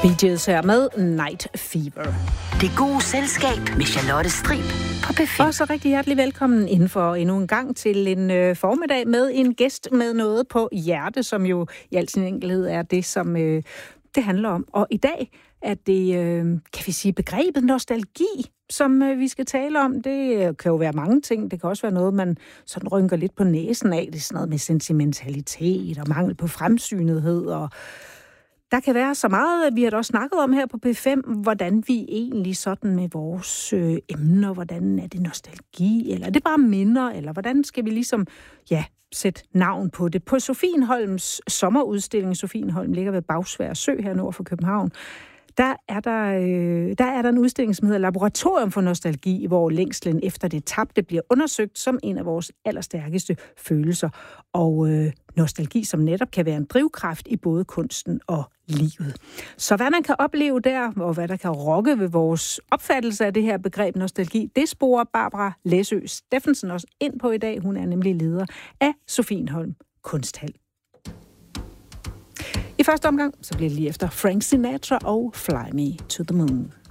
Bee Gees her med Night Fever. Det gode selskab med Charlotte Strib på P5. Og så rigtig hjertelig velkommen inden for endnu en gang til en formiddag med en gæst med noget på hjerte, som jo i al sin enkelhed er det, som det handler om. Og i dag er det, kan vi sige, begrebet nostalgi, som vi skal tale om. Det kan jo være mange ting. Det kan også være noget, man sådan rynker lidt på næsen af. Det er sådan noget med sentimentalitet og mangel på fremsynethed og der kan være så meget, vi har da også snakket om her på P5, hvordan vi egentlig sådan med vores emner, hvordan er det nostalgi, eller er det bare minder, eller hvordan skal vi ligesom, sætte navn på det. På Sofienholms sommerudstilling, Sofienholm ligger ved Bagsværd Sø her nord for København, der er der en udstilling, som hedder Laboratorium for Nostalgi, hvor længslen efter det tabte bliver undersøgt som en af vores allerstærkeste følelser. Og nostalgi, som netop kan være en drivkraft i både kunsten og livet. Så hvad man kan opleve der, og hvad der kan rokke ved vores opfattelse af det her begreb nostalgi, det sporer Barbara Læsø Steffensen også ind på i dag. Hun er nemlig leder af Sofienholm Kunsthal. I første omgang, så bliver det lige efter Frank Sinatra og Fly Me to the Moon.